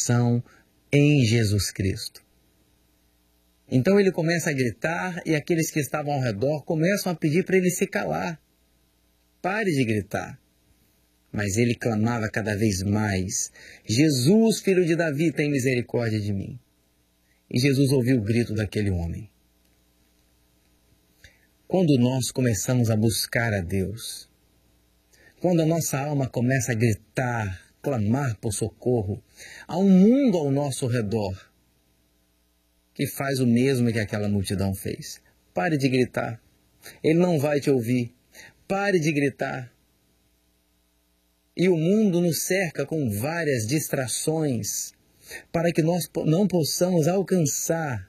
salvação em Jesus Cristo. Então ele começa a gritar e aqueles que estavam ao redor começam a pedir para ele se calar. Pare de gritar. Mas ele clamava cada vez mais: Jesus, filho de Davi, tem misericórdia de mim. E Jesus ouviu o grito daquele homem. Quando nós começamos a buscar a Deus, quando a nossa alma começa a gritar, clamar por socorro, há um mundo ao nosso redor que faz o mesmo que aquela multidão fez. Pare de gritar. Ele não vai te ouvir. Pare de gritar. E o mundo nos cerca com várias distrações para que nós não possamos alcançar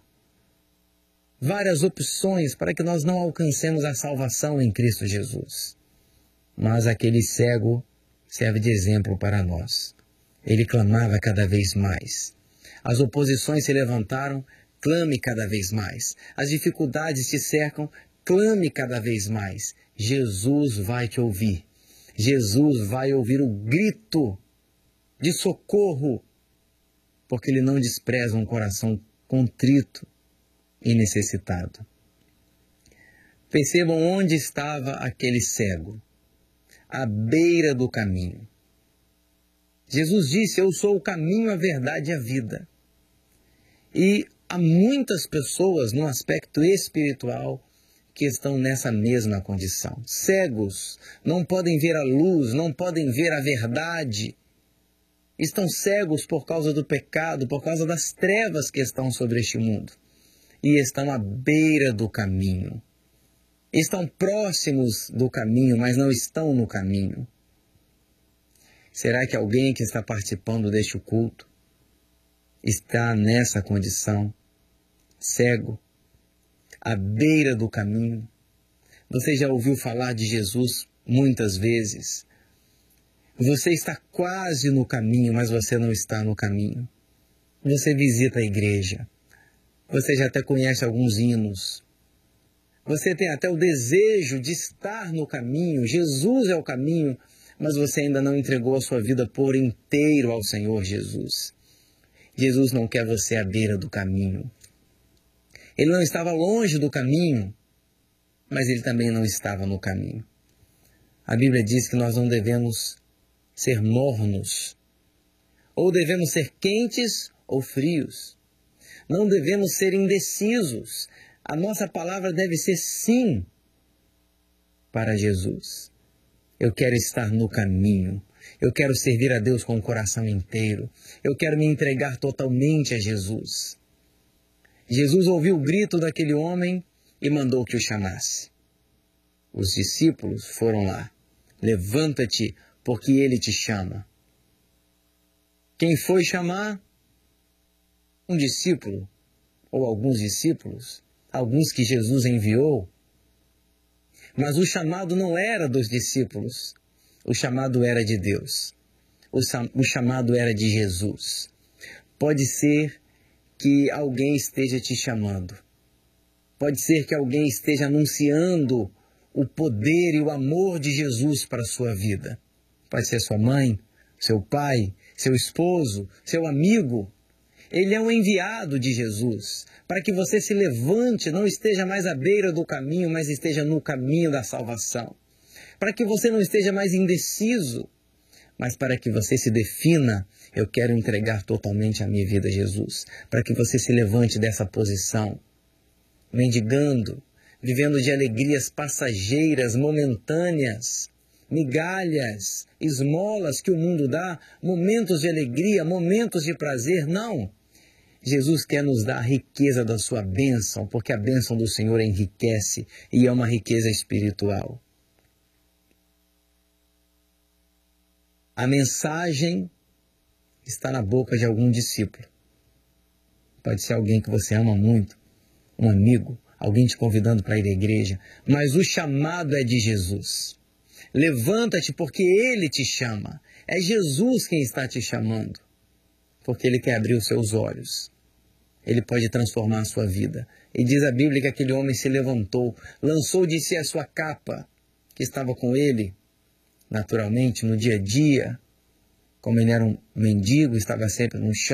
várias opções, para que nós não alcancemos a salvação em Cristo Jesus. Mas aquele cego serve de exemplo para nós. Ele clamava cada vez mais. As oposições se levantaram, clame cada vez mais. As dificuldades te cercam, clame cada vez mais. Jesus vai te ouvir. Jesus vai ouvir o grito de socorro, porque Ele não despreza um coração contrito e necessitado. Percebam onde estava aquele cego, à beira do caminho. Jesus disse: eu sou o caminho, a verdade e a vida. E há muitas pessoas no aspecto espiritual que estão nessa mesma condição. Cegos, não podem ver a luz, não podem ver a verdade. Estão cegos por causa do pecado, por causa das trevas que estão sobre este mundo. E estão à beira do caminho. Estão próximos do caminho, mas não estão no caminho. Será que alguém que está participando deste culto está nessa condição, cego, à beira do caminho? Você já ouviu falar de Jesus muitas vezes. Você está quase no caminho, mas você não está no caminho. Você visita a igreja. Você já até conhece alguns hinos. Você tem até o desejo de estar no caminho. Jesus é o caminho, mas você ainda não entregou a sua vida por inteiro ao Senhor Jesus. Jesus não quer você à beira do caminho. Ele não estava longe do caminho, mas ele também não estava no caminho. A Bíblia diz que nós não devemos ser mornos, ou devemos ser quentes ou frios. Não devemos ser indecisos. A nossa palavra deve ser sim para Jesus. Eu quero estar no caminho. Eu quero servir a Deus com o coração inteiro. Eu quero me entregar totalmente a Jesus. Jesus ouviu o grito daquele homem e mandou que o chamasse. Os discípulos foram lá. Levanta-te, porque ele te chama. Quem foi chamar? Um discípulo, ou alguns discípulos, alguns que Jesus enviou. Mas o chamado não era dos discípulos, o chamado era de Deus. O chamado era de Jesus. Pode ser que alguém esteja te chamando. Pode ser que alguém esteja anunciando o poder e o amor de Jesus para a sua vida. Pode ser sua mãe, seu pai, seu esposo, seu amigo. Ele é um enviado de Jesus para que você se levante, não esteja mais à beira do caminho, mas esteja no caminho da salvação. Para que você não esteja mais indeciso, mas para que você se defina: eu quero entregar totalmente a minha vida a Jesus. Para que você se levante dessa posição, mendigando, vivendo de alegrias passageiras, momentâneas, migalhas, esmolas que o mundo dá, momentos de alegria, momentos de prazer. Não! Jesus quer nos dar a riqueza da sua bênção, porque a bênção do Senhor enriquece e é uma riqueza espiritual. A mensagem está na boca de algum discípulo. Pode ser alguém que você ama muito, um amigo, alguém te convidando para ir à igreja, mas o chamado é de Jesus. Levanta-te, porque Ele te chama. É Jesus quem está te chamando, porque Ele quer abrir os seus olhos. Ele pode transformar a sua vida. E diz a Bíblia que aquele homem se levantou, lançou de si a sua capa, que estava com ele, naturalmente, no dia a dia. Como ele era um mendigo, estava sempre no chão.